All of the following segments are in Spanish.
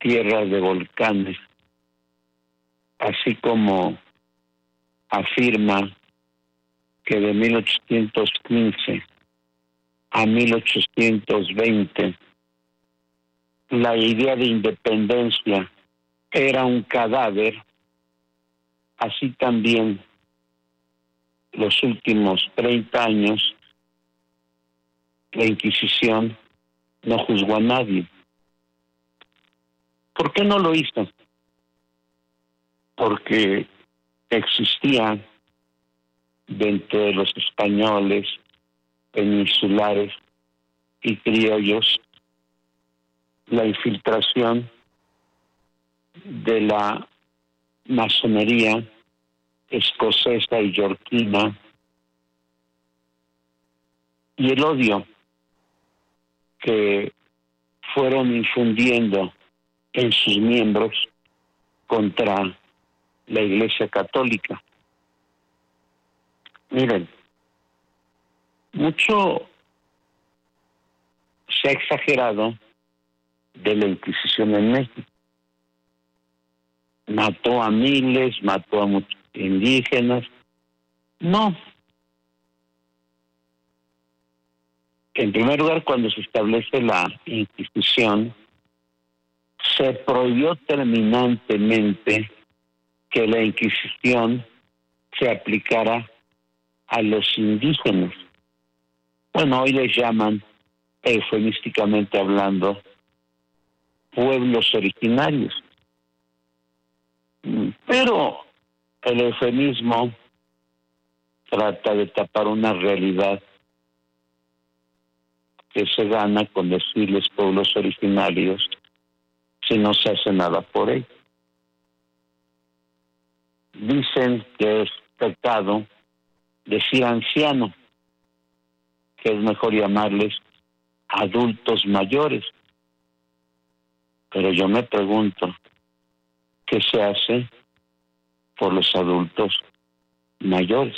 tierra de volcanes, así como afirma que de 1815 a 1820 la idea de independencia era un cadáver, así también los últimos 30 años la Inquisición no juzgó a nadie. ¿Por qué no lo hizo? Porque existía dentro de los españoles, peninsulares y criollos la infiltración de la masonería escocesa y yorquina y el odio que fueron infundiendo en sus miembros contra la Iglesia Católica. Miren, mucho se ha exagerado de la Inquisición en México. Mató a miles, mató a muchos indígenas. No. En primer lugar, cuando se establece la Inquisición, se prohibió terminantemente que la Inquisición se aplicara a los indígenas. Bueno, hoy les llaman, eufemísticamente hablando, pueblos originarios. Pero el eufemismo trata de tapar una realidad que se gana con decirles pueblos originarios si no se hace nada por ellos. Dicen que es pecado decir anciano, que es mejor llamarles adultos mayores. Pero yo me pregunto, ¿qué se hace por los adultos mayores?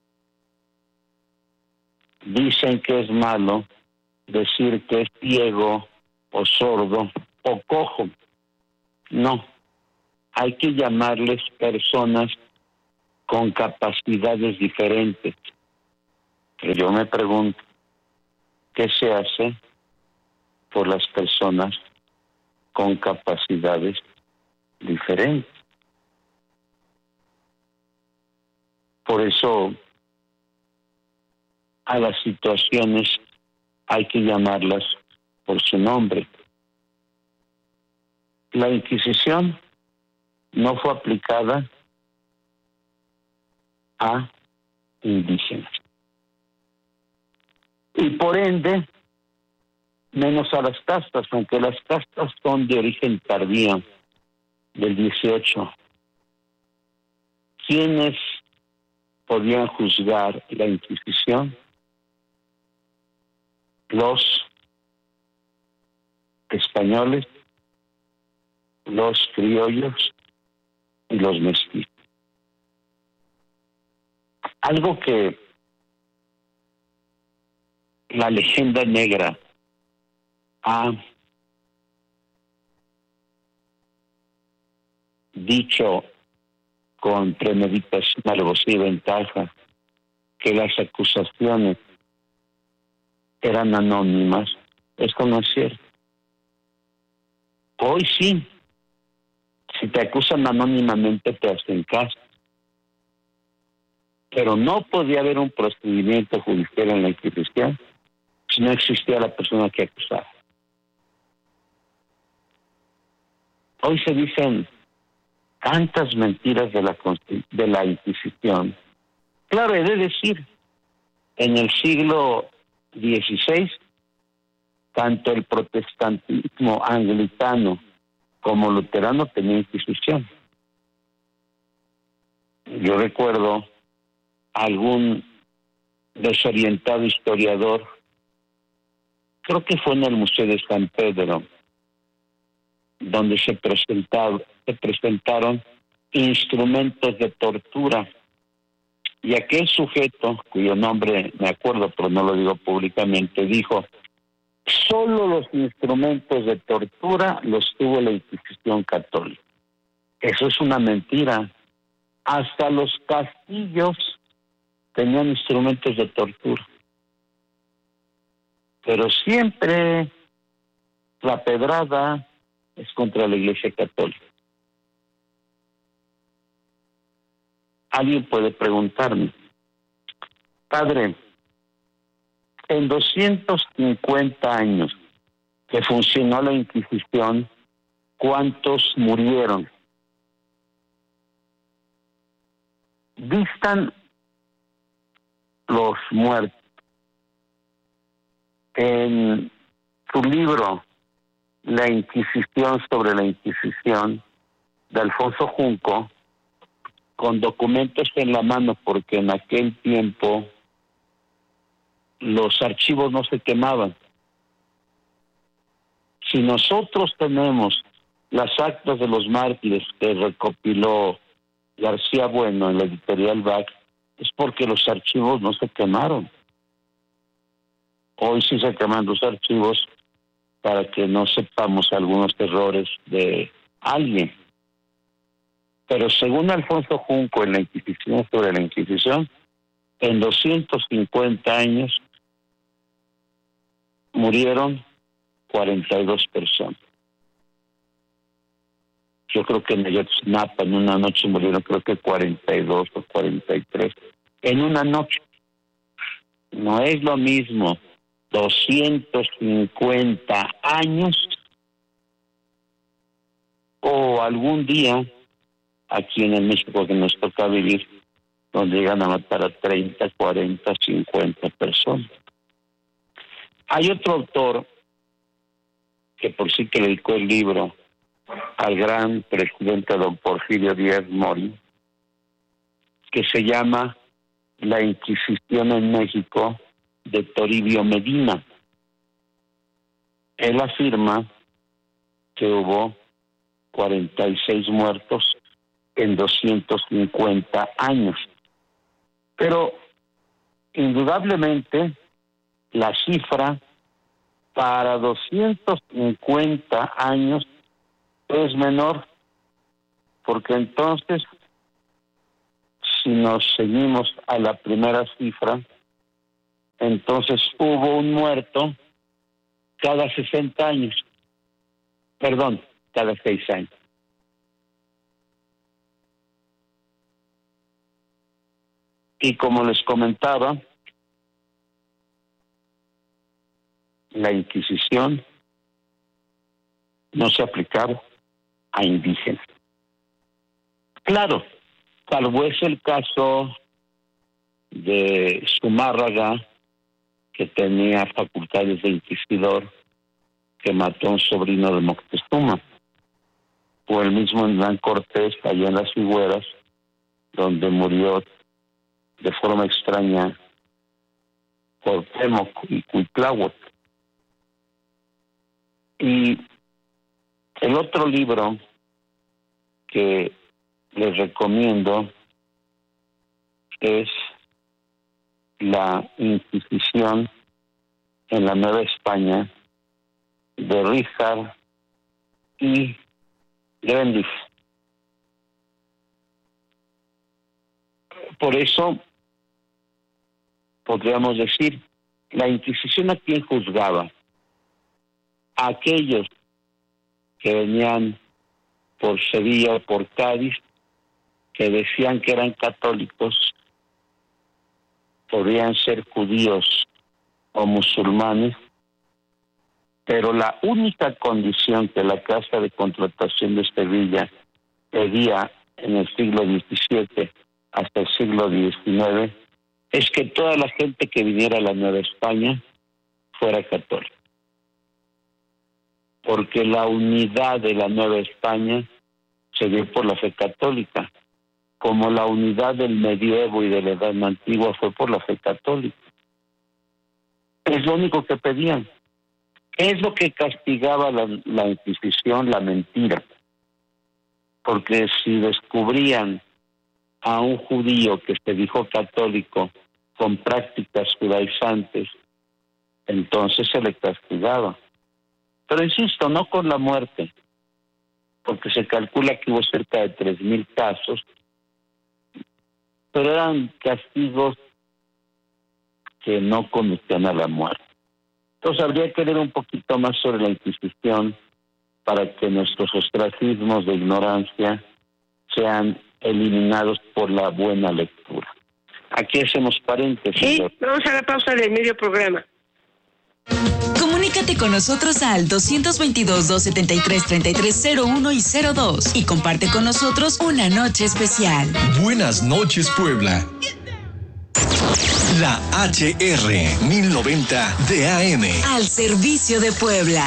Dicen que es malo decir que es ciego o sordo o cojo. No, hay que llamarles personas con capacidades diferentes. Pero yo me pregunto, ¿qué se hace por las personas con capacidades diferentes? Por eso a las situaciones hay que llamarlas por su nombre. La Inquisición no fue aplicada a indígenas. Y por ende, menos a las castas, aunque las castas son de origen tardío, del 18. ¿Quiénes podían juzgar la Inquisición? Los españoles, los criollos y los mestizos. Algo que la leyenda negra ha dicho con premeditación, alevosía y ventaja, que las acusaciones eran anónimas. Esto no es cierto. Hoy sí, si te acusan anónimamente te hacen caso. Pero no podía haber un procedimiento judicial en la Inquisición si no existía la persona que acusaba. Hoy se dicen tantas mentiras de la Inquisición. Claro, he de decir, en el siglo XVI, tanto el protestantismo anglicano como luterano tenía Inquisición. Yo recuerdo algún desorientado historiador, creo que fue en el Museo de San Pedro, donde se presentaron instrumentos de tortura. Y aquel sujeto, cuyo nombre me acuerdo, pero no lo digo públicamente, dijo: Solo los instrumentos de tortura los tuvo la Inquisición católica. Eso es una mentira. Hasta los castillos tenían instrumentos de tortura. Pero siempre la pedrada es contra la Iglesia Católica. Alguien puede preguntarme, padre, en 250 años que funcionó la Inquisición, ¿cuántos murieron? Distan los muertos. En su libro La Inquisición sobre la Inquisición, de Alfonso Junco, con documentos en la mano, porque en aquel tiempo los archivos no se quemaban. Si nosotros tenemos las actas de los mártires que recopiló García Bueno en la editorial BAC, es porque los archivos no se quemaron. Hoy sí se queman los archivos para que no sepamos algunos errores de alguien. Pero según Alfonso Junco en la Inquisición sobre la Inquisición, en 250 años murieron 42 personas. Yo creo que en Ayotzinapa en una noche murieron creo que 42 o 43. En una noche. No es lo mismo 250 años o algún día aquí en el México que nos toca vivir, donde llegan a matar a 30, 40, 50 personas. Hay otro autor que por sí que le dedicó el libro al gran presidente don Porfirio Díaz Mori, que se llama La Inquisición en México, de Toribio Medina. Él afirma que hubo 46 muertos en 250 años. Pero indudablemente la cifra para 250 años es menor, porque entonces, si nos seguimos a la primera cifra, entonces hubo un muerto cada 60 años. Perdón, cada 6 años. Y como les comentaba, la Inquisición no se aplicaba a indígenas. Claro, salvo es el caso de Zumárraga, que tenía facultades de inquisidor, que mató a un sobrino de Moctezuma, o el mismo Hernán Cortés, allá en las Figueras, donde murió de forma extraña Cuauhtémoc y Cuitláhuac. Y el otro libro que les recomiendo es La Inquisición en la Nueva España, de Richard y Grendif. Por eso podríamos decir, la Inquisición a quién juzgaba: a aquellos que venían por Sevilla o por Cádiz, que decían que eran católicos, podrían ser judíos o musulmanes, pero la única condición que la Casa de Contratación de Sevilla pedía en el siglo XVII hasta el siglo XIX es que toda la gente que viniera a la Nueva España fuera católica. Porque la unidad de la Nueva España se dio por la fe católica, como la unidad del medievo y de la Edad Antigua fue por la fe católica. Es lo único que pedían. Es lo que castigaba la Inquisición, la mentira. Porque si descubrían a un judío que se dijo católico con prácticas judaizantes, entonces se le castigaba. Pero insisto, no con la muerte, porque se calcula que hubo cerca de 3,000 casos, pero eran castigos que no conducían a la muerte. Entonces habría que leer un poquito más sobre la Inquisición para que nuestros ostracismos de ignorancia sean eliminados por la buena lectura. Aquí hacemos paréntesis. Sí, vamos a la pausa del medio programa. Comunícate con nosotros al 222-273-3301 y 02 y comparte con nosotros una noche especial. Buenas noches, Puebla. La HR 1090 de AM. Al servicio de Puebla.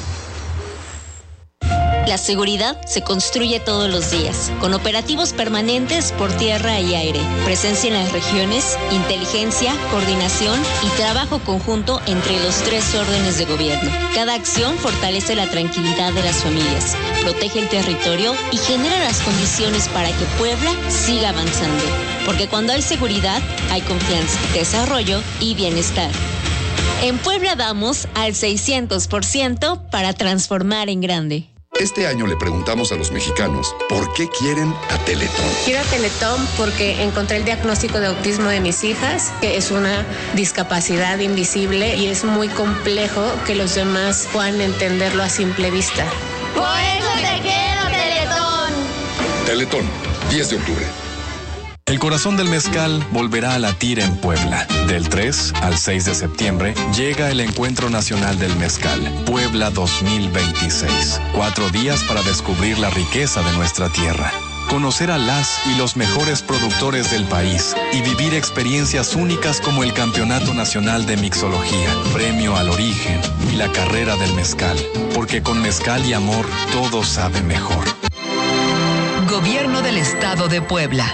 La seguridad se construye todos los días, con operativos permanentes por tierra y aire, presencia en las regiones, inteligencia, coordinación y trabajo conjunto entre los 3 órdenes de gobierno. Cada acción fortalece la tranquilidad de las familias, protege el territorio y genera las condiciones para que Puebla siga avanzando. Porque cuando hay seguridad, hay confianza, desarrollo y bienestar. En Puebla damos al 600% para transformar en grande. Este año le preguntamos a los mexicanos por qué quieren a Teletón. Quiero a Teletón porque encontré el diagnóstico de autismo de mis hijas, que es una discapacidad invisible y es muy complejo que los demás puedan entenderlo a simple vista. ¡Por eso te quiero, Teletón! Teletón, 10 de octubre. El corazón del mezcal volverá a latir en Puebla. Del 3 al 6 de septiembre llega el Encuentro Nacional del Mezcal, Puebla 2026. 4 días para descubrir la riqueza de nuestra tierra, conocer a las y los mejores productores del país y vivir experiencias únicas como el Campeonato Nacional de Mixología, Premio al Origen y la Carrera del Mezcal. Porque con mezcal y amor todo sabe mejor. Gobierno del Estado de Puebla.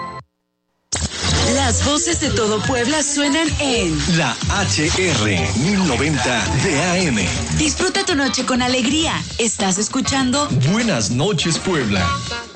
Las voces de todo Puebla suenan en La HR 1090 de AM. Disfruta tu noche con alegría. Estás escuchando Buenas noches, Puebla.